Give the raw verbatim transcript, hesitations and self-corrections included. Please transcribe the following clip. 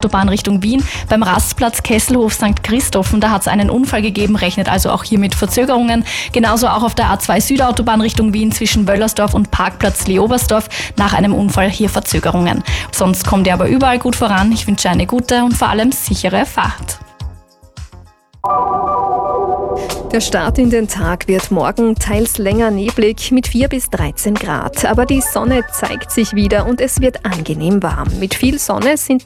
Südautobahn Richtung Wien beim Rastplatz Kesselhof Sankt Christophen. Da hat es einen Unfall gegeben, rechnet also auch hier mit Verzögerungen. Genauso auch auf der A zwei Südautobahn Richtung Wien zwischen Wöllersdorf und Parkplatz Leobersdorf. Nach einem Unfall hier Verzögerungen. Sonst kommt ihr aber überall gut voran. Ich wünsche eine gute und vor allem sichere Fahrt. Der Start in den Tag wird morgen teils länger neblig mit vier bis dreizehn Grad. Aber die Sonne zeigt sich wieder und es wird angenehm warm. Mit viel Sonne sind